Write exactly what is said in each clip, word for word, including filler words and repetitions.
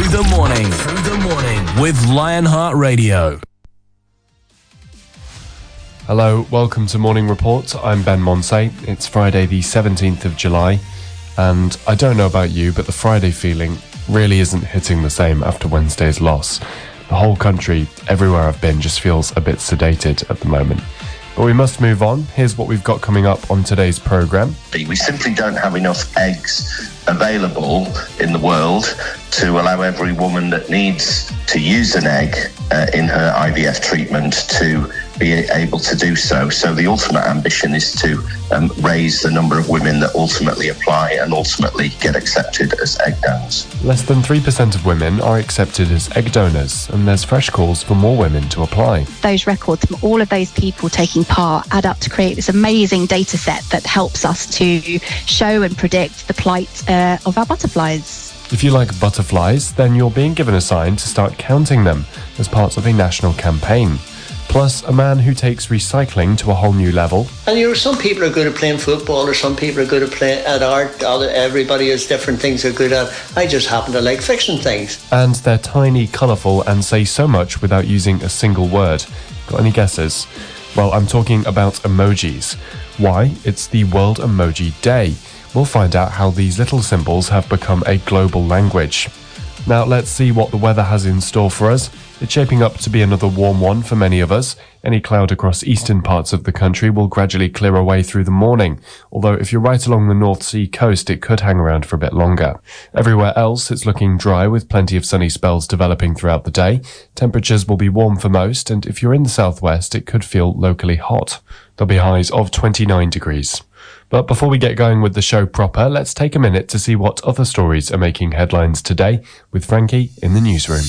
Through the morning, through the morning with Lionheart Radio. Hello, welcome to Morning Report. I'm Ben Monsey. It's Friday the seventeenth of July, and I don't know about you, but the Friday feeling really isn't hitting the same after Wednesday's loss. The whole country, everywhere I've been, just feels a bit sedated at the moment. But we must move on. Here's what we've got coming up on today's programme. We simply don't have enough eggs available in the world to allow every woman that needs to use an egg uh, in her I V F treatment to be able to do so. So the ultimate ambition is to um, raise the number of women that ultimately apply and ultimately get accepted as egg donors. Less than three percent of women are accepted as egg donors, and there's fresh calls for more women to apply. Those records from all of those people taking part add up to create this amazing data set that helps us to show and predict the plight uh, of our butterflies. If you like butterflies, then you're being given a sign to start counting them as part of a national campaign. Plus, a man who takes recycling to a whole new level. And you know, some people are good at playing football, or some people are good at playing at art. Other, everybody has different things they're good at. I just happen to like fixing things. And they're tiny, colourful, and say so much without using a single word. Got any guesses? Well, I'm talking about emojis. Why? It's the World Emoji Day. We'll find out how these little symbols have become a global language. Now, let's see what the weather has in store for us. It's shaping up to be another warm one for many of us. Any cloud across eastern parts of the country will gradually clear away through the morning, although if you're right along the North Sea coast, it could hang around for a bit longer. Everywhere else, it's looking dry with plenty of sunny spells developing throughout the day. Temperatures will be warm for most, and if you're in the southwest, it could feel locally hot. There'll be highs of twenty-nine degrees. But before we get going with the show proper, let's take a minute to see what other stories are making headlines today with Frankie in the newsroom.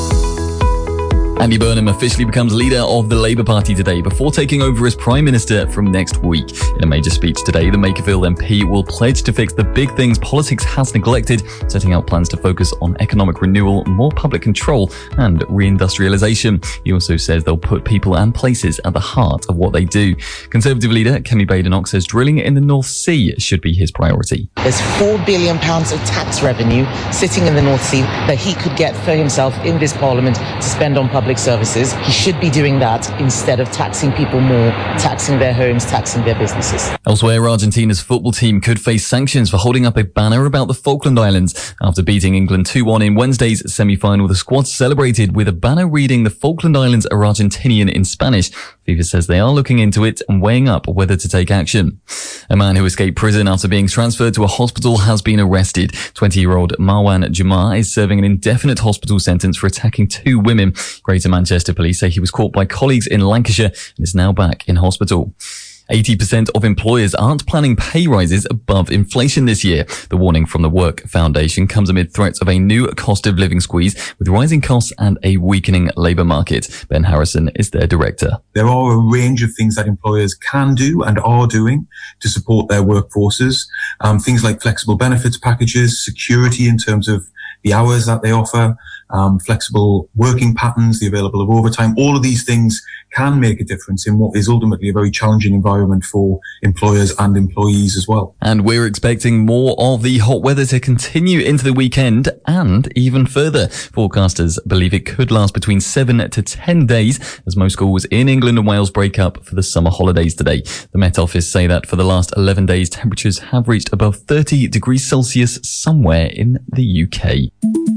Andy Burnham officially becomes leader of the Labour Party today before taking over as Prime Minister from next week. In a major speech today, the Makerfield M P will pledge to fix the big things politics has neglected, setting out plans to focus on economic renewal, more public control and reindustrialisation. He also says they'll put people and places at the heart of what they do. Conservative leader Kemi Badenoch says drilling in the North Sea should be his priority. There's four billion pounds of tax revenue sitting in the North Sea that he could get for himself in this Parliament to spend on public services. He should be doing that instead of taxing people more, taxing their homes, taxing their businesses. Elsewhere, Argentina's football team could face sanctions for holding up a banner about the Falkland Islands. After beating England two one in Wednesday's semi-final, the squad celebrated with a banner reading "The Falkland Islands are Argentinian" in Spanish. FIFA says they are looking into it and weighing up whether to take action. A man who escaped prison after being transferred to a hospital has been arrested. twenty-year-old Marwan Jumar is serving an indefinite hospital sentence for attacking two women. Greater Manchester police say he was caught by colleagues in Lancashire and is now back in hospital. eighty percent of employers aren't planning pay rises above inflation this year. The warning from the Work Foundation comes amid threats of a new cost of living squeeze with rising costs and a weakening labour market. Ben Harrison is their director. There are a range of things that employers can do and are doing to support their workforces. Um, things like flexible benefits packages, security in terms of the hours that they offer, um, flexible working patterns, the available of overtime. All of these things can make a difference in what is ultimately a very challenging environment for employers and employees as well. And we're expecting more of the hot weather to continue into the weekend and even further. Forecasters believe it could last between seven to ten days as most schools in England and Wales break up for the summer holidays today. The Met Office say that for the last eleven days, temperatures have reached above thirty degrees Celsius somewhere in the U K.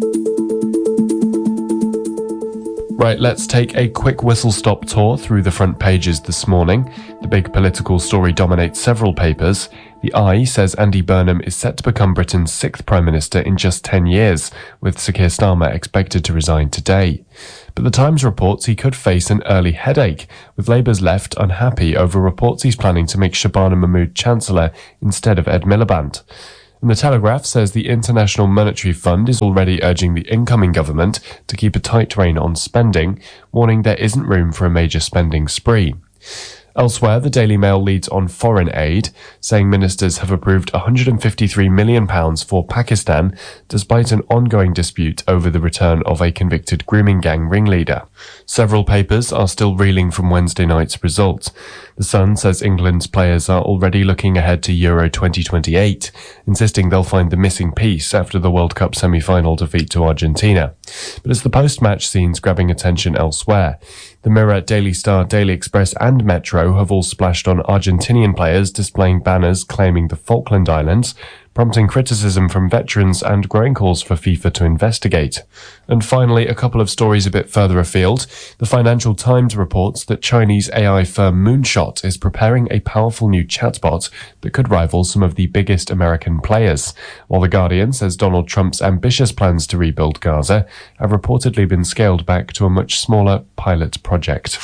Right, let's take a quick whistle-stop tour through the front pages this morning. The big political story dominates several papers. The Eye says Andy Burnham is set to become Britain's sixth Prime Minister in just ten years, with Sir Keir Starmer expected to resign today. But the Times reports he could face an early headache, with Labour's left unhappy over reports he's planning to make Shabana Mahmood Chancellor instead of Ed Miliband. And the Telegraph says the International Monetary Fund is already urging the incoming government to keep a tight rein on spending, warning there isn't room for a major spending spree. Elsewhere, the Daily Mail leads on foreign aid, saying ministers have approved one hundred fifty-three million pounds for Pakistan, despite an ongoing dispute over the return of a convicted grooming gang ringleader. Several papers are still reeling from Wednesday night's result. The Sun says England's players are already looking ahead to Euro twenty twenty-eight, insisting they'll find the missing piece after the World Cup semi-final defeat to Argentina. But it's the post-match scenes grabbing attention elsewhere. The Mirror, Daily Star, Daily Express and Metro have all splashed on Argentinian players displaying banners claiming the Falkland Islands, prompting criticism from veterans and growing calls for FIFA to investigate. And finally, a couple of stories a bit further afield. The Financial Times reports that Chinese A I firm Moonshot is preparing a powerful new chatbot that could rival some of the biggest American players, while The Guardian says Donald Trump's ambitious plans to rebuild Gaza have reportedly been scaled back to a much smaller pilot project.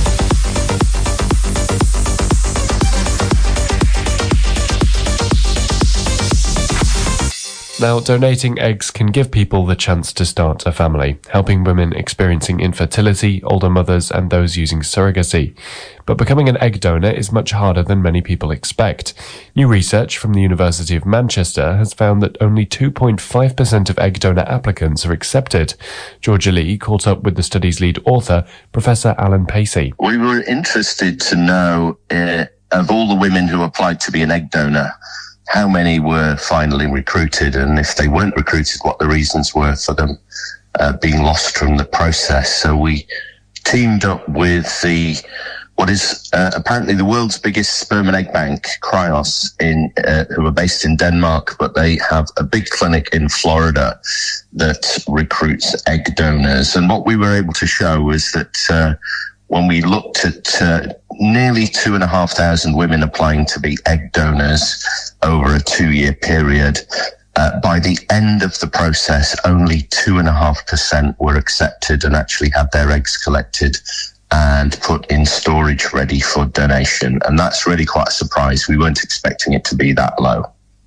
Now, donating eggs can give people the chance to start a family, helping women experiencing infertility, older mothers, and those using surrogacy. But becoming an egg donor is much harder than many people expect. New research from the University of Manchester has found that only two point five percent of egg donor applicants are accepted. Georgia Lee caught up with the study's lead author, Professor Alan Pacey. We were interested to know, uh, of all the women who applied to be an egg donor, how many were finally recruited, and if they weren't recruited, what the reasons were for them uh, being lost from the process. So we teamed up with the what is uh, apparently the world's biggest sperm and egg bank, Cryos, in uh, who are based in Denmark, but they have a big clinic in Florida that recruits egg donors. And what we were able to show was that uh, when we looked at uh, nearly two and a half thousand women applying to be egg donors over a two-year period, uh, by the end of the process, only two and a half percent were accepted and actually had their eggs collected and put in storage ready for donation. And that's really quite a surprise. We weren't expecting it to be that low.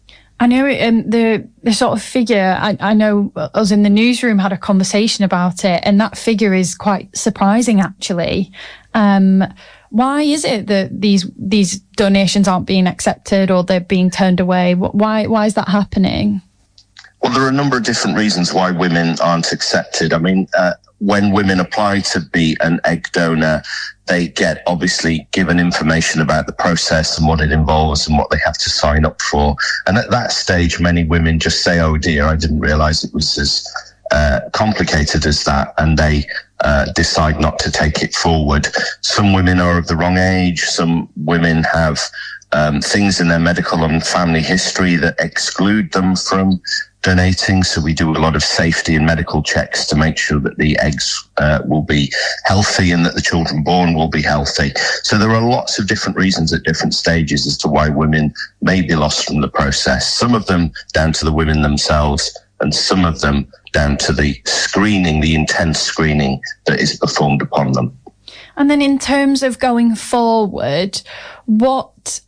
I know um, the the sort of figure, I, I know us in the newsroom had a conversation about it, and that figure is quite surprising, actually. Um, why is it that these these donations aren't being accepted or they're being turned away? Why why is that happening? Well, there are a number of different reasons why women aren't accepted. I mean, uh, when women apply to be an egg donor, they get obviously given information about the process and what it involves and what they have to sign up for. And at that stage, many women just say, oh dear, I didn't realize it was as uh, complicated as that. And they uh, decide not to take it forward. Some women are of the wrong age. Some women have um, things in their medical and family history that exclude them from donating. So we do a lot of safety and medical checks to make sure that the eggs uh, will be healthy and that the children born will be healthy. So there are lots of different reasons at different stages as to why women may be lost from the process. Some of them down to the women themselves, and some of them down to the screening, the intense screening that is performed upon them. And then in terms of going forward, what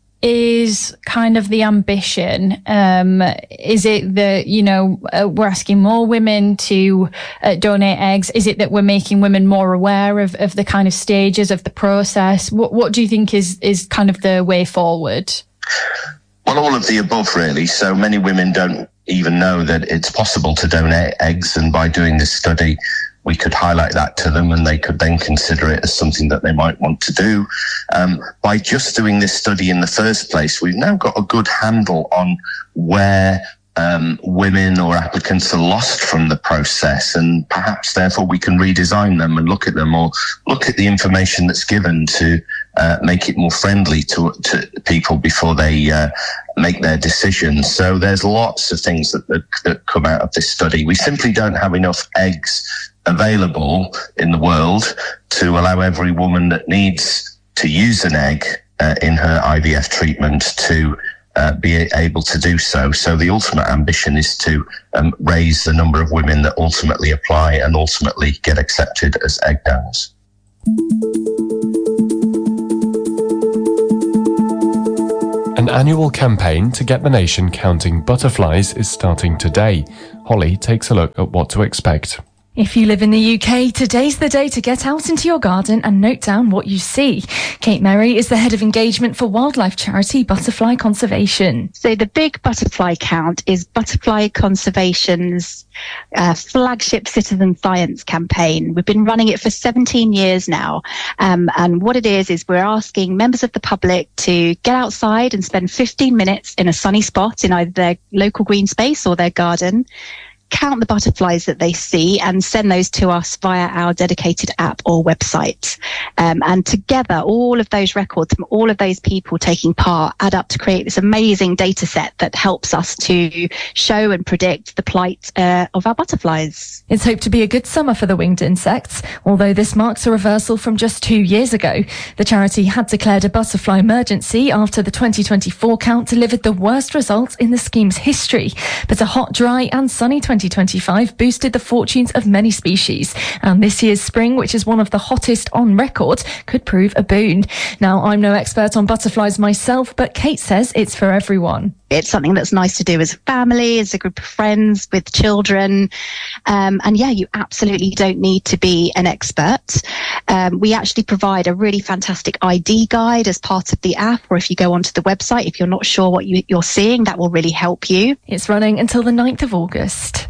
is kind of the ambition? Um, is it that, you know, uh, we're asking more women to uh, donate eggs? Is it that we're making women more aware of, of the kind of stages of the process? What, what do you think is, is kind of the way forward? Well, all of the above, really. So many women don't even know that it's possible to donate eggs. And by doing this study, we could highlight that to them and they could then consider it as something that they might want to do. Um, by just doing this study in the first place, we've now got a good handle on where um, women or applicants are lost from the process, and perhaps therefore we can redesign them and look at them, or look at the information that's given to uh, make it more friendly to, to people before they uh, make their decisions. So there's lots of things that, that, that come out of this study. We simply don't have enough eggs available in the world to allow every woman that needs to use an egg uh, in her I V F treatment to uh, be able to do so. So the ultimate ambition is to um, raise the number of women that ultimately apply and ultimately get accepted as egg donors. An annual campaign to get the nation counting butterflies is starting today. Holly takes a look at what to expect. If you live in the U K, today's the day to get out into your garden and note down what you see. Kate Merry is the head of engagement for wildlife charity Butterfly Conservation. So the Big Butterfly Count is Butterfly Conservation's uh, flagship citizen science campaign. We've been running it for seventeen years now. Um, and what it is, is we're asking members of the public to get outside and spend fifteen minutes in a sunny spot in either their local green space or their garden, count the butterflies that they see and send those to us via our dedicated app or website. Um, and together, all of those records from all of those people taking part add up to create this amazing data set that helps us to show and predict the plight uh, of our butterflies. It's hoped to be a good summer for the winged insects, although this marks a reversal from just two years ago. The charity had declared a butterfly emergency after the twenty twenty-four count delivered the worst results in the scheme's history. But a hot, dry and sunny twenty twenty-five boosted the fortunes of many species, and this year's spring, which is one of the hottest on record, could prove a boon. Now, I'm no expert on butterflies myself, but Kate says it's for everyone. It's something that's nice to do as a family, as a group of friends, with children. Um, and yeah, you absolutely don't need to be an expert. Um, we actually provide a really fantastic I D guide as part of the app, or if you go onto the website, if you're not sure what you, you're seeing, that will really help you. It's running until the ninth of August.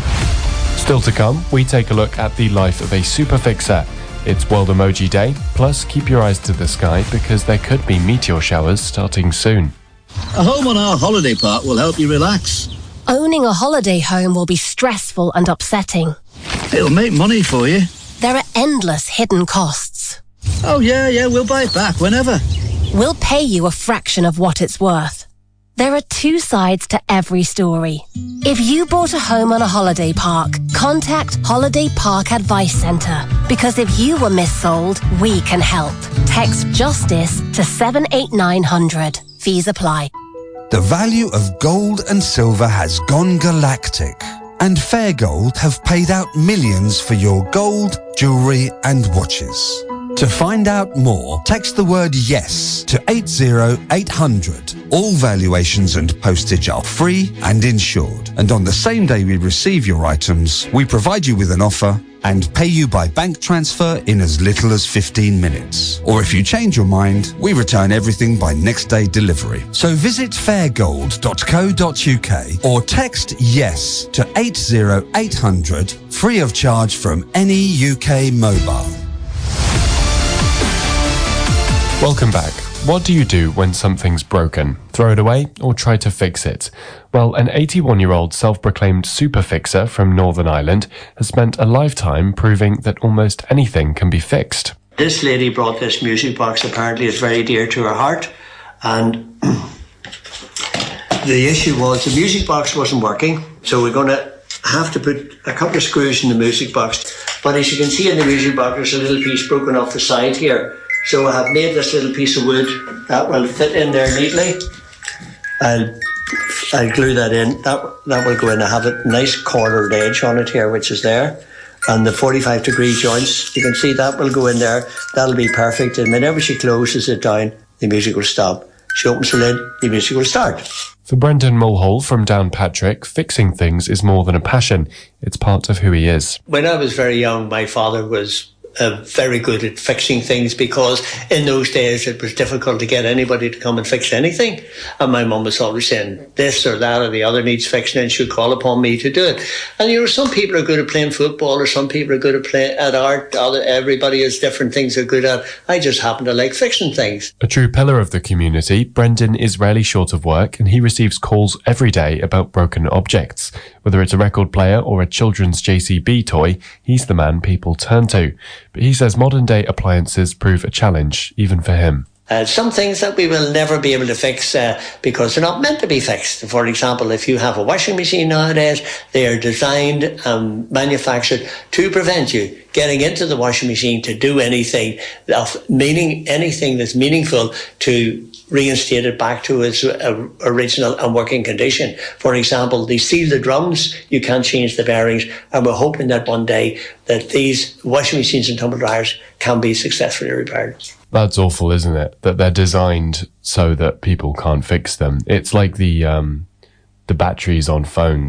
Still to come, we take a look at the life of a super fixer. It's World Emoji Day, plus keep your eyes to the sky because there could be meteor showers starting soon. A home on our holiday park will help you relax. Owning a holiday home will be stressful and upsetting. It'll make money for you. There are endless hidden costs. Oh yeah, yeah, we'll buy it back whenever. We'll pay you a fraction of what it's worth. There are two sides to every story. If you bought a home on a holiday park, contact Holiday Park Advice Centre. Because if you were missold, we can help. Text JUSTICE to seven eight nine hundred. Fees apply. The value of gold and silver has gone galactic. And Fair Gold have paid out millions for your gold, jewellery and watches. To find out more, text the word YES to eight zero eight hundred. All valuations and postage are free and insured. And on the same day we receive your items, we provide you with an offer and pay you by bank transfer in as little as fifteen minutes. Or if you change your mind, we return everything by next day delivery. So visit fair gold dot co dot uk or text YES to eight zero eight hundred, free of charge from any U K mobile. Welcome back. What do you do when something's broken? Throw it away or try to fix it? Well, an eighty-one-year-old self-proclaimed super fixer from Northern Ireland has spent a lifetime proving that almost anything can be fixed. This lady brought this music box, apparently it's very dear to her heart, and the issue was the music box wasn't working, so we're going to have to put a couple of screws in the music box. But as you can see in the music box, there's a little piece broken off the side here. So I have made this little piece of wood that will fit in there neatly. I'll, I'll glue that in. That, that will go in. I have a nice cornered edge on it here, which is there. And the forty-five degree joints, you can see that will go in there. That'll be perfect. And whenever she closes it down, the music will stop. She opens the lid, the music will start. For Brendan Mulhall from Downpatrick, fixing things is more than a passion. It's part of who he is. When I was very young, my father was Uh, very good at fixing things, because in those days it was difficult to get anybody to come and fix anything, and my mum was always saying this or that or the other needs fixing, and she'd call upon me to do it. And you know, some people are good at playing football, or some people are good at playing at art. Other, everybody has different things they're good at. I just happen to like fixing things. A true pillar of the community, Brendan is rarely short of work, and he receives calls every day about broken objects. Whether it's a record player or a children's J C B toy, he's the man people turn to. But he says modern-day appliances prove a challenge, even for him. Uh, some things that we will never be able to fix uh, because they're not meant to be fixed. For example, if you have a washing machine nowadays, they are designed and manufactured to prevent you getting into the washing machine to do anything of meaning, anything that's meaningful to reinstate it back to its uh, original and working condition. For example, they seal the drums, you can't change the bearings, and we're hoping that one day that these washing machines and tumble dryers can be successfully repaired. That's awful, isn't it? That they're designed so that people can't fix them. It's like the um, the batteries on phones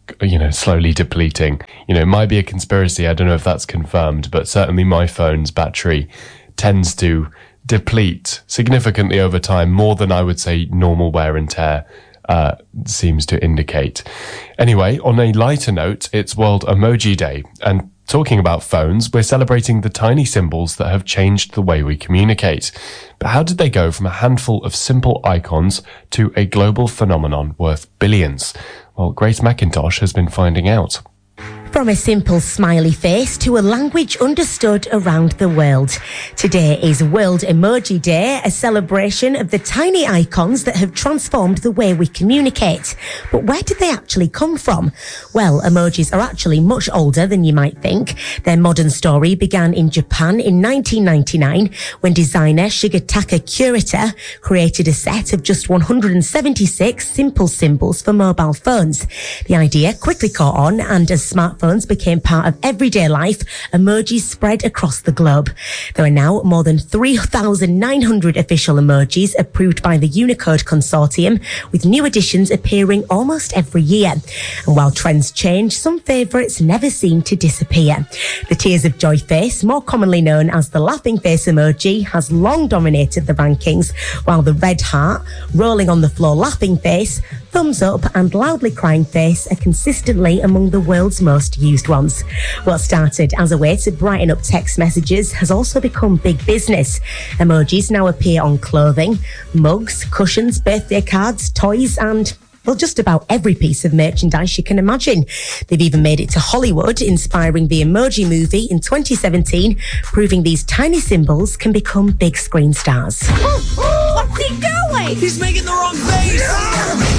you know, slowly depleting. You know, it might be a conspiracy. I don't know if that's confirmed, but certainly my phone's battery tends to deplete significantly over time, more than I would say normal wear and tear uh, seems to indicate. Anyway, on a lighter note, it's World Emoji Day. And talking about phones, we're celebrating the tiny symbols that have changed the way we communicate. But how did they go from a handful of simple icons to a global phenomenon worth billions? Well, Grace McIntosh has been finding out. From a simple smiley face to a language understood around the world. Today is World Emoji Day, a celebration of the tiny icons that have transformed the way we communicate. But where did they actually come from? Well, emojis are actually much older than you might think. Their modern story began in Japan in nineteen ninety-nine when designer Shigetaka Kurita created a set of just one hundred seventy-six simple symbols for mobile phones. The idea quickly caught on, and as smartphones became part of everyday life, emojis spread across the globe. There are now more than three thousand nine hundred official emojis approved by the Unicode Consortium, with new additions appearing almost every year. And while trends change, some favourites never seem to disappear. The tears of joy face, more commonly known as the laughing face emoji, has long dominated the rankings, while the red heart, rolling on the floor laughing face, thumbs up and loudly crying face are consistently among the world's most used ones. What started as a way to brighten up text messages has also become big business. Emojis now appear on clothing, mugs, cushions, birthday cards, toys and, well, just about every piece of merchandise you can imagine. They've even made it to Hollywood, inspiring the Emoji Movie in twenty seventeen, proving these tiny symbols can become big screen stars. What's he doing? He's making the wrong face.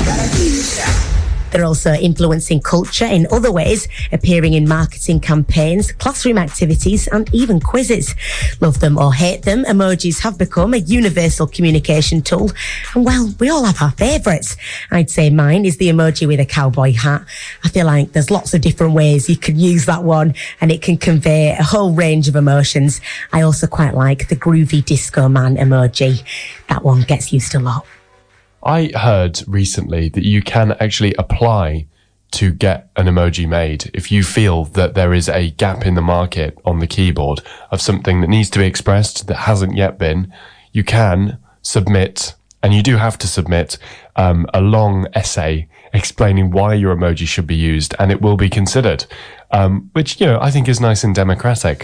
They're also influencing culture in other ways, appearing in marketing campaigns, classroom activities, and even quizzes. Love them or hate them, emojis have become a universal communication tool. And well, we all have our favourites. I'd say mine is the emoji with a cowboy hat. I feel like there's lots of different ways you could use that one, and it can convey a whole range of emotions. I also quite like the groovy disco man emoji. That one gets used a lot. I heard recently that you can actually apply to get an emoji made if you feel that there is a gap in the market on the keyboard of something that needs to be expressed that hasn't yet been. You can submit, and you do have to submit, um, a long essay explaining why your emoji should be used, and it will be considered, um, which, you know, I think is nice and democratic.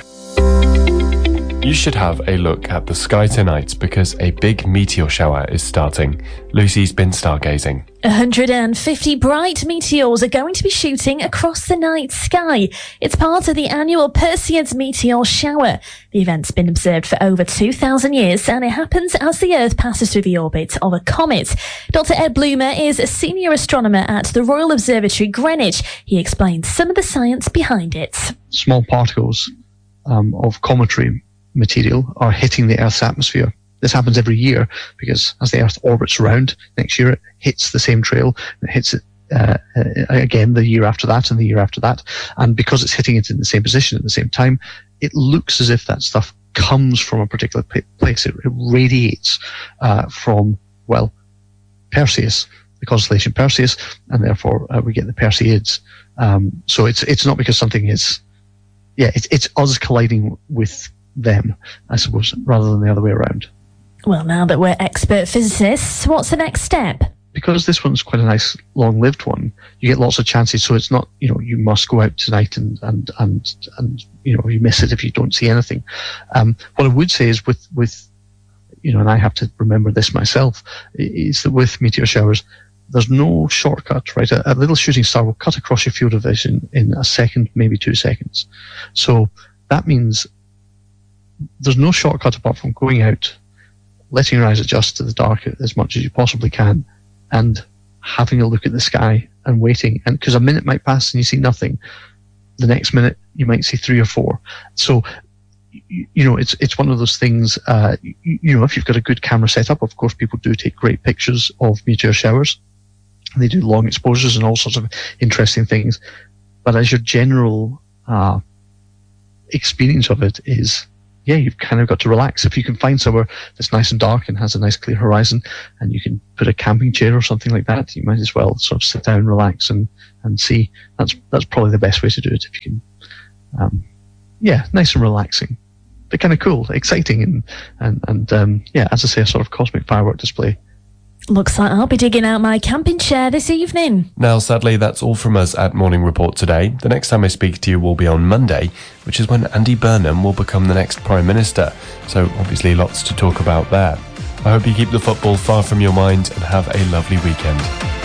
You should have a look at the sky tonight because a big meteor shower is starting. Lucy's been stargazing. one hundred fifty bright meteors are going to be shooting across the night sky. It's part of the annual Perseids meteor shower. The event's been observed for over two thousand years, and it happens as the Earth passes through the orbit of a comet. Doctor Ed Bloomer is a senior astronomer at the Royal Observatory, Greenwich. He explains some of the science behind it. Small particles um, of cometary material are hitting the Earth's atmosphere. This happens every year because as the Earth orbits around, next year it hits the same trail, and it hits it uh, uh, again the year after that and the year after that. And because it's hitting it in the same position at the same time, it looks as if that stuff comes from a particular place. It, it radiates uh, from, well, Perseus, the constellation Perseus, and therefore uh, we get the Perseids. Um, so it's it's not because something is, yeah, it's it's us colliding with them, I suppose, rather than the other way around. Well, now that we're expert physicists, what's the next step? Because this one's quite a nice long-lived one, you get lots of chances, so it's not, you know, you must go out tonight and, and, and, and you know, you miss it if you don't see anything. Um, what I would say is with, with, you know, and I have to remember this myself, is that with meteor showers, there's no shortcut, right? A, a little shooting star will cut across your field of vision in a second, maybe two seconds. So that means there's no shortcut apart from going out, letting your eyes adjust to the dark as much as you possibly can, and having a look at the sky and waiting. And because a minute might pass and you see nothing, the next minute you might see three or four. So, you, you know, it's it's one of those things. Uh, you, you know, if you've got a good camera setup, of course, people do take great pictures of meteor showers. They do long exposures and all sorts of interesting things. But as your general uh, experience of it is, yeah, you've kind of got to relax. If you can find somewhere that's nice and dark and has a nice clear horizon, and you can put a camping chair or something like that, you might as well sort of sit down, relax, and, and see. That's that's probably the best way to do it. If you can, um, yeah, nice and relaxing, but kind of cool, exciting, and and and um, yeah, as I say, a sort of cosmic firework display. Looks like I'll be digging out my camping chair this evening. Now, sadly, that's all from us at Morning Report today. The next time I speak to you will be on Monday, which is when Andy Burnham will become the next Prime Minister. So, obviously, lots to talk about there. I hope you keep the football far from your mind and have a lovely weekend.